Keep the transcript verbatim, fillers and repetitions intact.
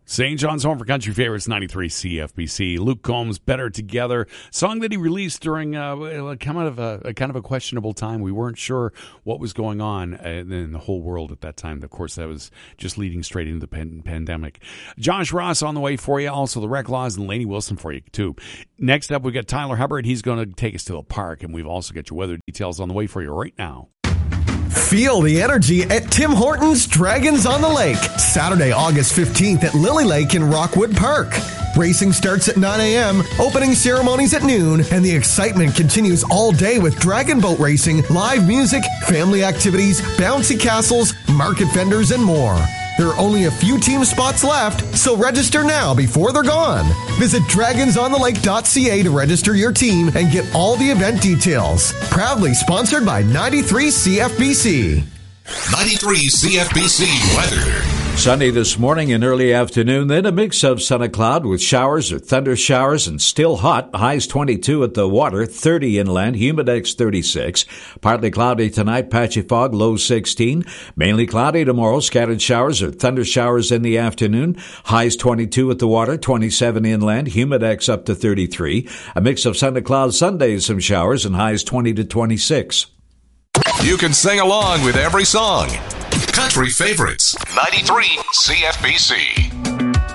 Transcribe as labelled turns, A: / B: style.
A: Saint John's Home for Country Favorites, ninety-three C F B C. Luke Combs, Better Together, song that he released during uh, kind of a, a kind of a questionable time. We weren't sure what was going on in the whole world at that time. Of course, that was just leading straight into the pan- pandemic. Josh Ross on the way for you. Also, the Rec Laws and Lainey Wilson for you, too. Next up, we got Tyler Hubbard. He's going to take us to a park, and we've also got your weather details on the way for you right now.
B: Feel the energy at Tim Hortons Dragons on the Lake, Saturday, August fifteenth at Lily Lake in Rockwood Park. Racing starts at nine a.m., opening ceremonies at noon, and the excitement continues all day with dragon boat racing, live music, family activities, bouncy castles, market vendors, and more. There are only a few team spots left, so register now before they're gone. Visit dragons on the lake dot c a to register your team and get all the event details. Proudly sponsored by ninety-three C F B C.
C: ninety-three C F B C weather.
D: Sunny this morning and early afternoon, then a mix of sun and cloud with showers or thunder showers and still hot. Highs twenty-two at the water, thirty inland, humidex thirty-six. Partly cloudy tonight, patchy fog, low sixteen. Mainly cloudy tomorrow, scattered showers or thunder showers in the afternoon. Highs twenty-two at the water, twenty-seven inland, humidex up to thirty-three. A mix of sun and cloud Sunday, some showers and highs twenty to twenty-six.
C: You can sing along with every song. Country Favorites, ninety-three C F B C.